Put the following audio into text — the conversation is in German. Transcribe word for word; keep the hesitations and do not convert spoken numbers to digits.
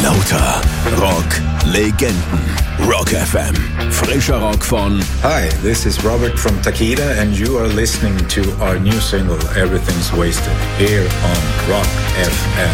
Lauter Rock-Legenden. Rock F M. Frischer Rock von... Hi, this is Robert from Takeda and you are listening to our new single Everything's Wasted here on Rock F M.